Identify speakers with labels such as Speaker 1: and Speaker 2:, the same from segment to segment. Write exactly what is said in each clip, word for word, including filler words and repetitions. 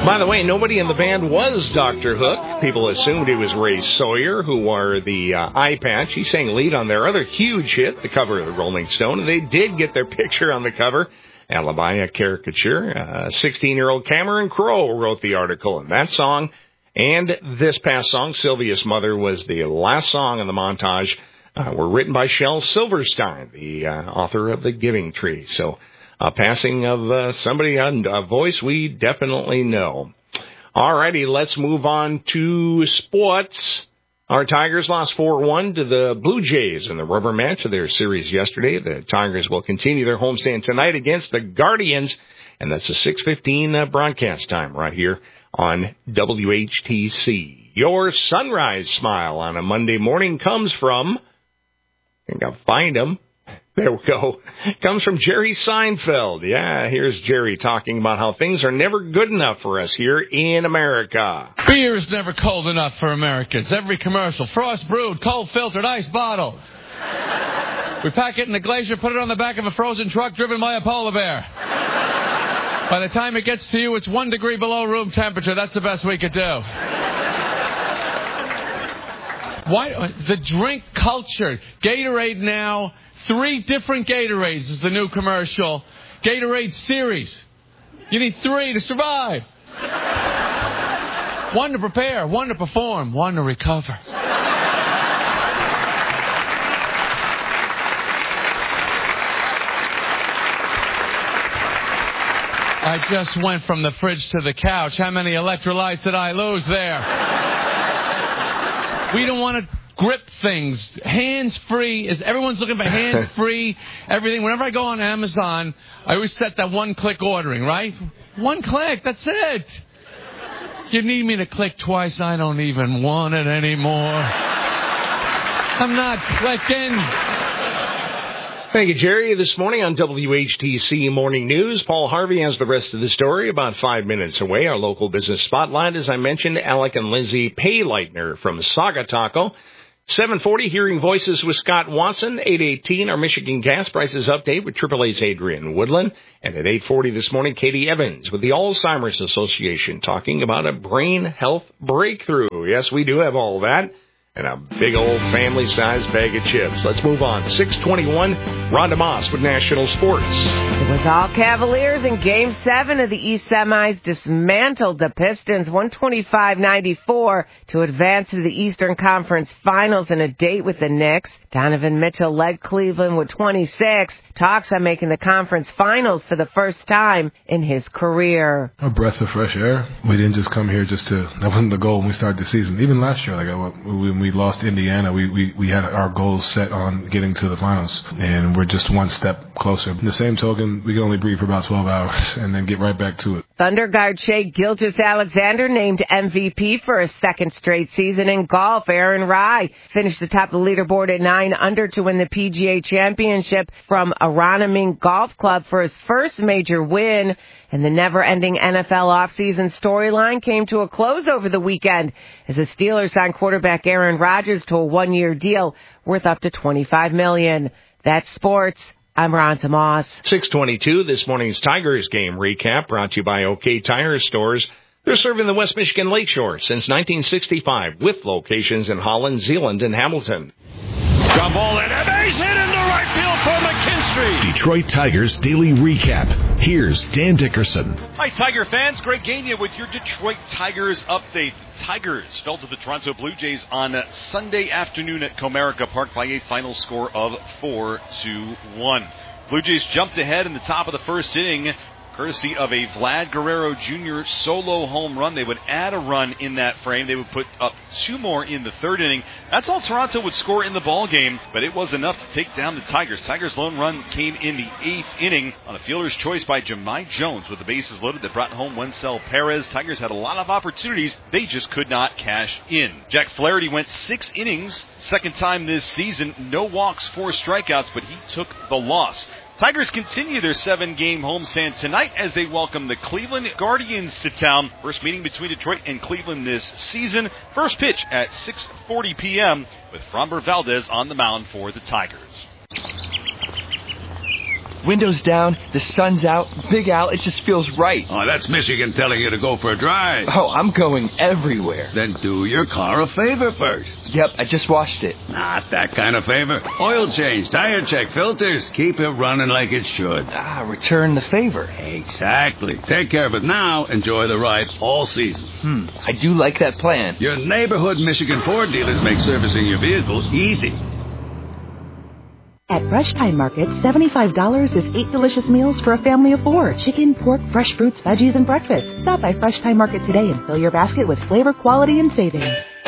Speaker 1: By the way, nobody in the band was Doctor Hook. People assumed it was Ray Sawyer, who wore the uh, eye patch. He sang lead on their other huge hit, the cover of the Rolling Stone, and they did get their picture on the cover. Alibi, a caricature. Uh, sixteen-year-old Cameron Crowe wrote the article in that song. And this past song, Sylvia's Mother, was the last song in the montage. Uh, were written by Shel Silverstein, the uh, author of The Giving Tree. So, a passing of uh, somebody, a voice we definitely know. Alrighty, let's move on to sports. Our Tigers lost four one to the Blue Jays in the rubber match of their series yesterday. The Tigers will continue their homestand tonight against the Guardians, and that's a six fifteen uh, broadcast time right here on W H T C. Your sunrise smile on a Monday morning comes from, I think I'll find him. There we go. Comes from Jerry Seinfeld. Yeah, here's Jerry talking about how things are never good enough for us here in America.
Speaker 2: Beer is never cold enough for Americans. Every commercial, frost brewed, cold filtered, ice bottle. We pack it in a glacier, put it on the back of a frozen truck driven by a polar bear. By the time it gets to you, it's one degree below room temperature. That's the best we could do. Why the drink culture? Gatorade now. Three different Gatorades is the new commercial. Gatorade series. You need three to survive. One to prepare, one to perform, one to recover. I just went from the fridge to the couch. How many electrolytes did I lose there? We don't want to grip things. Hands-free. Is everyone's looking for hands-free everything. Whenever I go on Amazon, I always set that one-click ordering, right? One click. That's it. You need me to click twice. I don't even want it anymore. I'm not clicking.
Speaker 1: Thank you, Jerry. This morning on W H T C Morning News, Paul Harvey has the rest of the story about five minutes away. Our local business spotlight, as I mentioned, Alec and Lindsay Payleitner from Saga Taco. seven forty, Hearing Voices with Scott Watson. eight eighteen, our Michigan gas prices update with Triple A's Adrian Woodland. And at eight forty this morning, Katie Evans with the Alzheimer's Association talking about a brain health breakthrough. Yes, we do have all that. And a big old family-sized bag of chips. Let's move on. six twenty-one, Rhonda Moss with National Sports.
Speaker 3: It was all Cavaliers in Game seven of the East Semis dismantled the Pistons one twenty-five ninety-four to advance to the Eastern Conference Finals in a date with the Knicks. Donovan Mitchell led Cleveland with twenty-six. Talks on making the conference finals for the first time in his career.
Speaker 4: A breath of fresh air. We didn't just come here just to, that wasn't the goal when we started the season. Even last year, like when we lost Indiana, we, we, we had our goals set on getting to the finals. And we're just one step closer. In the same token, we can only breathe for about twelve hours and then get right back to it.
Speaker 3: Thunder guard Shai Gilgeous-Alexander named M V P for a second straight season in golf. Aaron Rai finished atop the leaderboard at nine under to win the P G A Championship from Aronimink Golf Club for his first major win. And the never-ending N F L offseason storyline came to a close over the weekend as the Steelers signed quarterback Aaron Rodgers to a one-year deal worth up to twenty-five million dollars. That's sports. I'm Rhonda Moss.
Speaker 1: six twenty-two, this morning's Tigers game recap brought to you by OK Tire Stores. They're serving the West Michigan Lakeshore since nineteen sixty-five with locations in Holland, Zeeland, and Hamilton.
Speaker 5: Ground ball and a base hit into right field for McKinstry.
Speaker 6: Detroit Tigers Daily Recap. Here's Dan Dickerson.
Speaker 7: Hi, Tiger fans. Greg Gagne with your Detroit Tigers update. The Tigers fell to the Toronto Blue Jays on Sunday afternoon at Comerica Park by a final score of four to one. Blue Jays jumped ahead in the top of the first inning, courtesy of a Vlad Guerrero Junior solo home run. They would add a run in that frame. They would put up two more in the third inning. That's all Toronto would score in the ball game, but it was enough to take down the Tigers. Tigers' lone run came in the eighth inning on a fielder's choice by Jahmai Jones with the bases loaded that brought home Wencel Perez. Tigers had a lot of opportunities. They just could not cash in. Jack Flaherty went six innings, second time this season. No walks, four strikeouts, but he took the loss. Tigers continue their seven-game homestand tonight as they welcome the Cleveland Guardians to town. First meeting between Detroit and Cleveland this season. First pitch at six forty p.m. with Framber Valdez on the mound for the Tigers.
Speaker 8: Windows down, the sun's out, Big Al, it just feels right.
Speaker 9: Oh, that's Michigan telling you to go for a drive.
Speaker 8: Oh, I'm going everywhere.
Speaker 9: Then do your car a favor first.
Speaker 8: Yep, I just washed it.
Speaker 9: Not that kind of favor. Oil change, tire check, filters. Keep it running like it should.
Speaker 8: Ah, return the favor.
Speaker 9: Exactly. Take care of it now. Enjoy the ride all season.
Speaker 8: Hmm, I do like that plan.
Speaker 9: Your neighborhood Michigan Ford dealers make servicing your vehicle easy.
Speaker 10: At Fresh Time Market, seventy-five dollars is eight delicious meals for a family of four. Chicken, pork, fresh fruits, veggies, and breakfast. Stop by Fresh Time Market today and fill your basket with flavor, quality, and savings.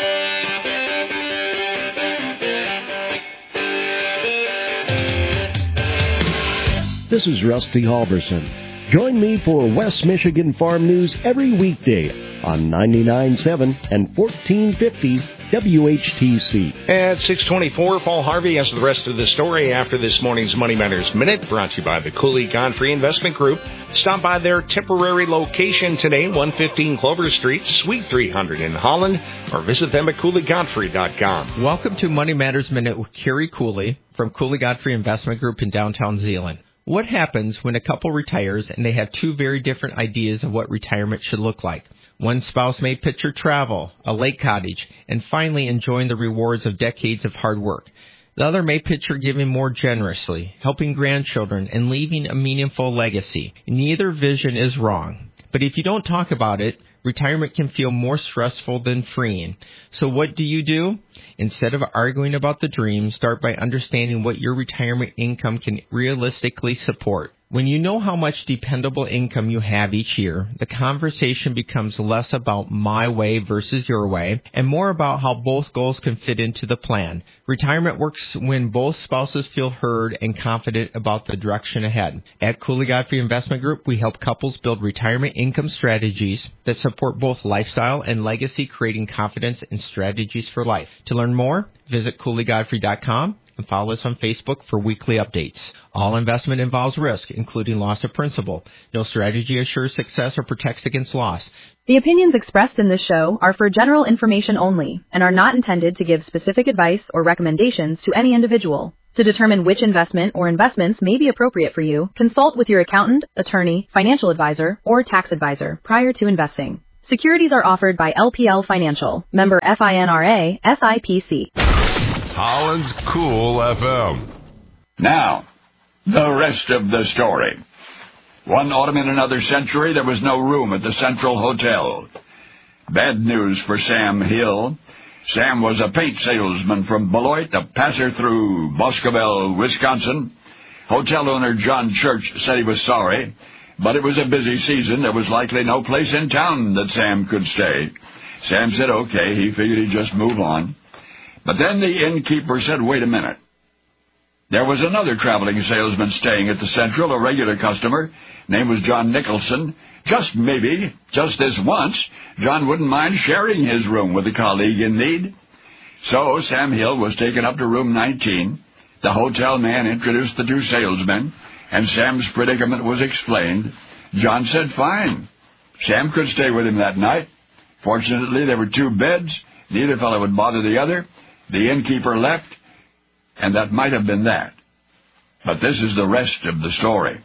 Speaker 6: This is Rusty Halverson. Join me for West Michigan Farm News every weekday on ninety-nine point seven and fourteen fifty W H T C.
Speaker 1: At six twenty-four, Paul Harvey has the rest of the story after this morning's Money Matters Minute, brought to you by the Cooley Godfrey Investment Group. Stop by their temporary location today, one fifteen Clover Street, Suite three hundred in Holland, or visit them at cooley godfrey dot com.
Speaker 11: Welcome to Money Matters Minute with Kerry Cooley from Cooley Godfrey Investment Group in downtown Zeeland. What happens when a couple retires and they have two very different ideas of what retirement should look like? One spouse may picture travel, a lake cottage, and finally enjoying the rewards of decades of hard work. The other may picture giving more generously, helping grandchildren, and leaving a meaningful legacy. Neither vision is wrong. But if you don't talk about it, retirement can feel more stressful than freeing. So what do you do? Instead of arguing about the dream, start by understanding what your retirement income can realistically support. When you know how much dependable income you have each year, the conversation becomes less about my way versus your way, and more about how both goals can fit into the plan. Retirement works when both spouses feel heard and confident about the direction ahead. At Cooley Godfrey Investment Group, we help couples build retirement income strategies that support both lifestyle and legacy, creating confidence and strategies for life. To learn more, visit cooley godfrey dot com. And follow us on Facebook for weekly updates. All investment involves risk, including loss of principal. No strategy assures success or protects against loss.
Speaker 12: The opinions expressed in this show are for general information only and are not intended to give specific advice or recommendations to any individual. To determine which investment or investments may be appropriate for you, consult with your accountant, attorney, financial advisor, or tax advisor prior to investing. Securities are offered by L P L Financial, member FINRA, S I P C.
Speaker 13: Holland's Cool F M.
Speaker 14: Now, the rest of the story. One autumn in another century, there was no room at the Central Hotel. Bad news for Sam Hill. Sam was a paint salesman from Beloit, a passer through Boscobel, Wisconsin. Hotel owner John Church said he was sorry, but it was a busy season. There was likely no place in town that Sam could stay. Sam said okay, he figured he'd just move on. But then the innkeeper said, wait a minute. There was another traveling salesman staying at the Central, a regular customer. Name was John Nicholson. Just maybe, just this once, John wouldn't mind sharing his room with a colleague in need. So Sam Hill was taken up to room nineteen. The hotel man introduced the two salesmen, and Sam's predicament was explained. John said fine. Sam could stay with him that night. Fortunately, there were two beds. Neither fellow would bother the other. The innkeeper left, and that might have been that. But this is the rest of the story.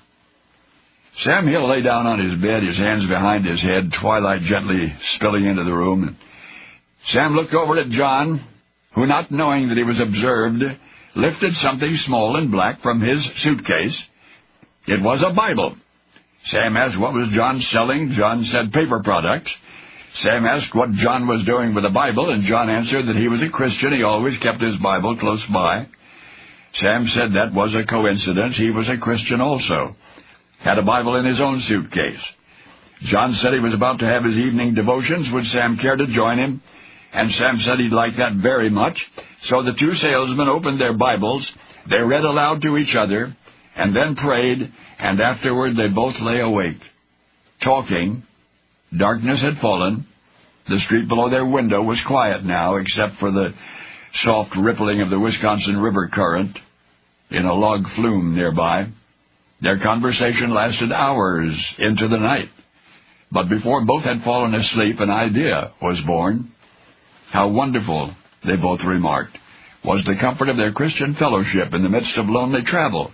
Speaker 14: Sam Hill lay down on his bed, his hands behind his head, twilight gently spilling into the room. Sam looked over at John, who, not knowing that he was observed, lifted something small and black from his suitcase. It was a Bible. Sam asked what was John selling. John said paper products. Sam asked what John was doing with the Bible, and John answered that he was a Christian. He always kept his Bible close by. Sam said that was a coincidence. He was a Christian also. Had a Bible in his own suitcase. John said he was about to have his evening devotions. Would Sam care to join him? And Sam said he'd like that very much. So the two salesmen opened their Bibles. They read aloud to each other, and then prayed, and afterward they both lay awake, talking. Darkness had fallen. The street below their window was quiet now, except for the soft rippling of the Wisconsin River current in a log flume nearby. Their conversation lasted hours into the night. But before both had fallen asleep, an idea was born. How wonderful, they both remarked, was the comfort of their Christian fellowship in the midst of lonely travel.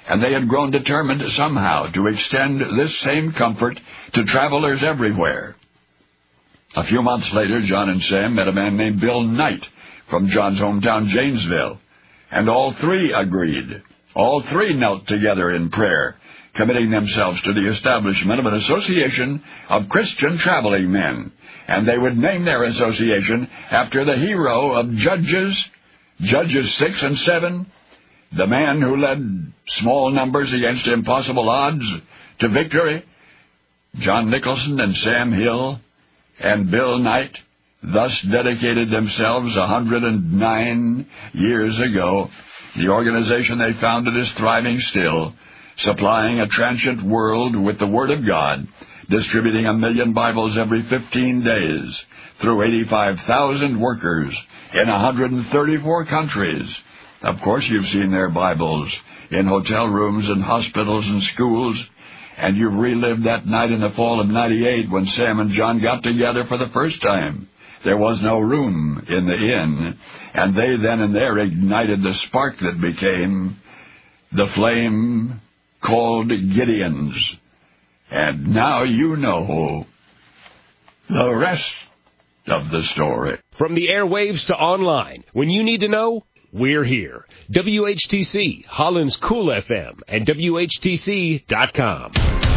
Speaker 14: and they had grown determined somehow to extend this same comfort to travelers everywhere. A few months later, John and Sam met a man named Bill Knight from John's hometown, Janesville, and all three agreed. All three knelt together in prayer, committing themselves to the establishment of an association of Christian traveling men, and they would name their association after the hero of Judges, Judges six and seven, the man who led small numbers against impossible odds to victory. John Nicholson and Sam Hill and Bill Knight thus dedicated themselves a hundred and nine years ago. The organization they founded is thriving still, supplying a transient world with the Word of God, distributing a million Bibles every fifteen days through eighty-five thousand workers in one hundred thirty-four countries. Of course, you've seen their Bibles in hotel rooms and hospitals and schools, and you've relived that night in the fall of ninety-eight when Sam and John got together for the first time. There was no room in the inn, and they then and there ignited the spark that became the flame called Gideon's. And now you know the rest of the story.
Speaker 15: From the airwaves to online, when you need to know, we're here. W H T C, Holland's Cool F M, and W H T C dot com.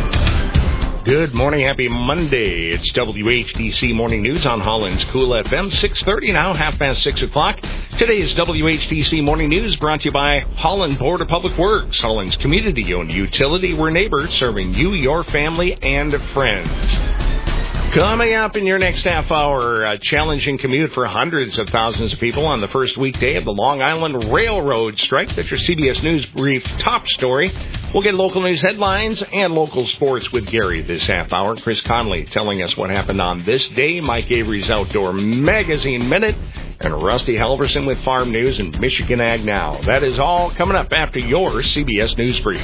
Speaker 1: Good morning. Happy Monday. It's W H T C Morning News on Holland's Cool F M. six thirty now, half past six o'clock. Today's W H T C Morning News brought to you by Holland Board of Public Works, Holland's community-owned utility. We're neighbors serving you, your family, and friends. Coming up in your next half hour, a challenging commute for hundreds of thousands of people on the first weekday of the Long Island Railroad strike. That's your C B S News Brief top story. We'll get local news headlines and local sports with Gary this half hour. Chris Conley telling us what happened on this day. Mike Avery's Outdoor Magazine Minute. And Rusty Halverson with Farm News and Michigan Ag Now. That is all coming up after your C B S News Brief.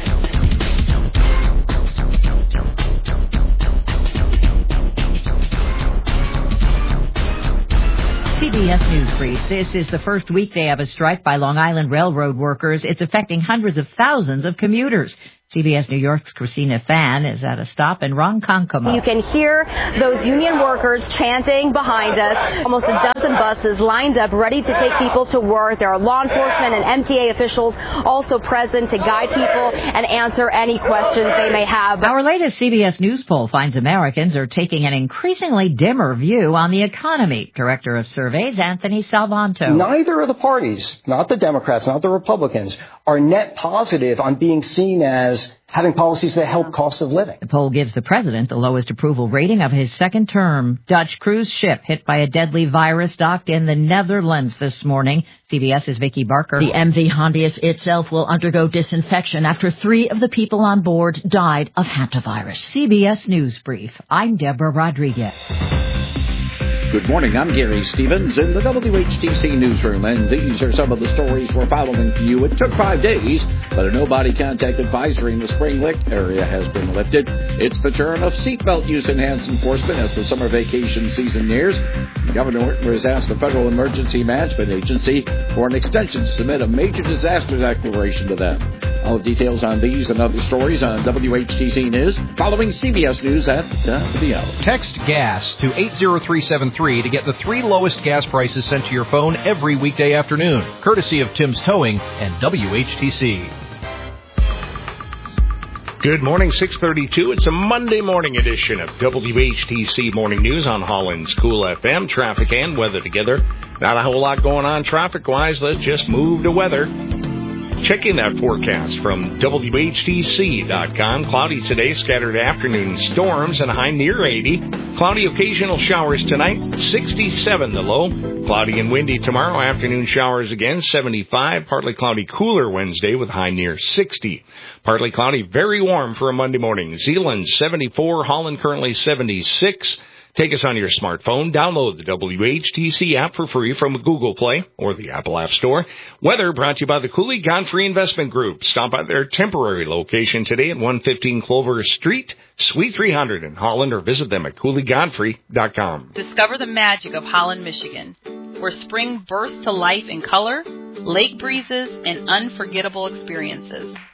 Speaker 16: C B S News Brief. This is the first weekday of a strike by Long Island Railroad workers. It's affecting hundreds of thousands of commuters. C B S New York's Christina Fan is at a stop in Ronkonkoma.
Speaker 17: You can hear those union workers chanting behind us. Almost a dozen buses lined up ready to take people to work. There are law enforcement and M T A officials also present to guide people and answer any questions they may have.
Speaker 16: Our latest C B S News poll finds Americans are taking an increasingly dimmer view on the economy. Director of Surveys, Anthony Salvanto.
Speaker 18: Neither of the parties, not the Democrats, not the Republicans, are net positive on being seen as having policies that help cost of living.
Speaker 16: The poll gives the president the lowest approval rating of his second term. Dutch cruise ship hit by a deadly virus docked in the Netherlands this morning. CBS's Vicki Barker. The M V Hondius itself will undergo disinfection after three of the people on board died of hantavirus. C B S News Brief. I'm Deborah Rodriguez.
Speaker 19: Good morning, I'm Gary Stevens in the W H T C newsroom, and these are some of the stories we're following for you. It took five days, but a no-body contact advisory in the Spring Lick area has been lifted. It's the turn of seatbelt use enhanced enforcement as the summer vacation season nears. The governor has asked the Federal Emergency Management Agency for an extension to submit a major disaster declaration to them. All details on these and other stories on W H T C News following C B S News at uh, the hour.
Speaker 20: Text GAS to eight zero three seven three to get the three lowest gas prices sent to your phone every weekday afternoon, courtesy of Tim's Towing and W H T C.
Speaker 1: Good morning, six thirty-two. It's a Monday morning edition of W H T C Morning News on Holland's Cool F M. Traffic and weather together. Not a whole lot going on traffic-wise. Let's just move to weather. Checking that forecast from W H T C dot com. Cloudy today, scattered afternoon storms and a high near eighty. Cloudy occasional showers tonight, sixty-seven the low. Cloudy and windy tomorrow, afternoon showers again, seventy-five. Partly cloudy, cooler Wednesday with high near sixty. Partly cloudy, very warm for a Monday morning. Zeeland seventy-four, Holland currently seventy-six. Take us on your smartphone. Download the W H T C app for free from Google Play or the Apple App Store. Weather brought to you by the Cooley Godfrey Investment Group. Stop by their temporary location today at one fifteen Clover Street, Suite three hundred in Holland, or visit them at cooley godfrey dot com.
Speaker 21: Discover the magic of Holland, Michigan, where spring bursts to life in color, lake breezes, and unforgettable experiences.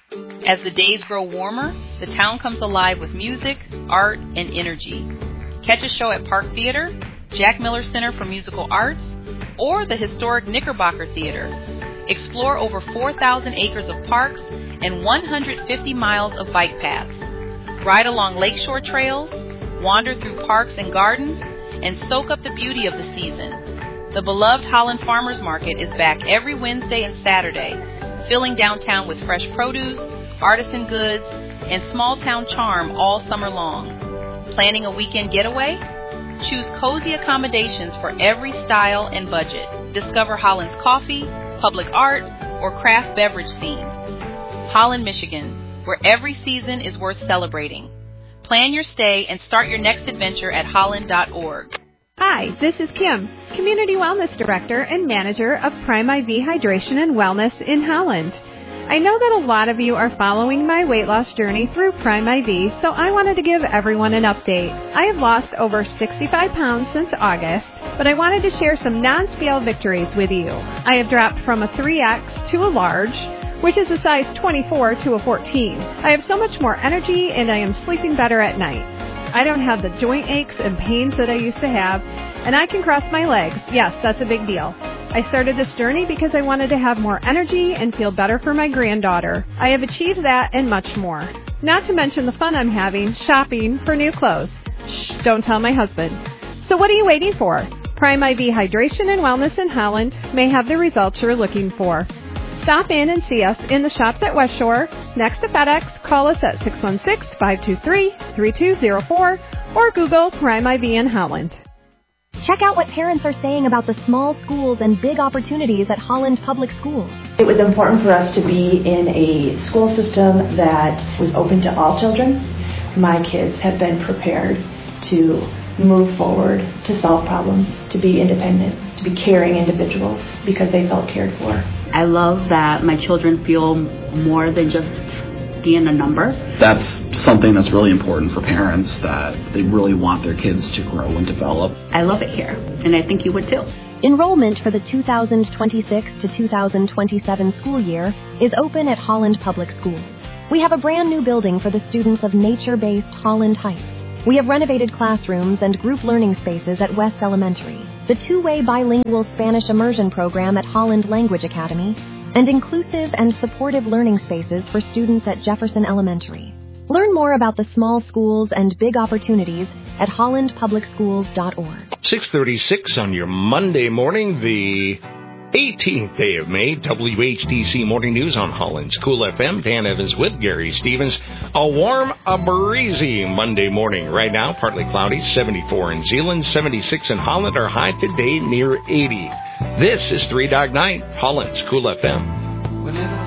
Speaker 21: As the days grow warmer, the town comes alive with music, art, and energy. Catch a show at Park Theater, Jack Miller Center for Musical Arts, or the historic Knickerbocker Theater. Explore over four thousand acres of parks and one hundred fifty miles of bike paths. Ride along lakeshore trails, wander through parks and gardens, and soak up the beauty of the season. The beloved Holland Farmers Market is back every Wednesday and Saturday, filling downtown with fresh produce, artisan goods, and small-town charm all summer long. Planning a weekend getaway? Choose cozy accommodations for every style and budget. Discover Holland's coffee, public art, or craft beverage scene. Holland, Michigan, where every season is worth celebrating. Plan your stay and start your next adventure at holland dot org.
Speaker 2: Hi, this is Kim, Community Wellness Director and Manager of Prime I V Hydration and Wellness in Holland. I know that a lot of you are following my weight loss journey through Prime I V, so I wanted to give everyone an update. I have lost over sixty-five pounds since August, but I wanted to share some non-scale victories with you. I have dropped from a three X to a large, which is a size twenty-four to a fourteen. I have so much more energy and I am sleeping better at night. I don't have the joint aches and pains that I used to have, and I can cross my legs. Yes, that's a big deal. I started this journey because I wanted to have more energy and feel better for my granddaughter. I have achieved that and much more. Not to mention the fun I'm having shopping for new clothes. Shh, don't tell my husband. So what are you waiting for? Prime I V Hydration and Wellness in Holland may have the results you're looking for. Stop in and see us in the shops at West Shore, next to FedEx. Call us at six one six, five two three, three two zero four or Google Prime I V in Holland.
Speaker 22: Check out what parents are saying about the small schools and big opportunities at Holland Public Schools.
Speaker 23: It was important for us to be in a school system that was open to all children. My kids have been prepared to move forward, to solve problems, to be independent, to be caring individuals because they felt cared for.
Speaker 24: I love that my children feel more than just being a number.
Speaker 25: That's something that's really important for parents, that they really want their kids to grow and develop.
Speaker 24: I love it here, and I think you would too.
Speaker 22: Enrollment for the two thousand twenty-six to two thousand twenty-seven school year is open at Holland Public Schools. We have a brand new building for the students of nature-based Holland Heights. We have renovated classrooms and group learning spaces at West Elementary, the two-way bilingual Spanish immersion program at Holland Language Academy, and inclusive and supportive learning spaces for students at Jefferson Elementary. Learn more about the small schools and big opportunities at holland public schools dot org.
Speaker 1: six thirty-six on your Monday morning, the eighteenth day of May. W H T C Morning News on Holland's Cool F M. Dan Evans with Gary Stevens. A warm, a breezy Monday morning. Right now, partly cloudy, seventy-four in Zeeland, seventy-six in Holland. Our high today near eighty. This is Three Dog Night, Holland's Cool F M.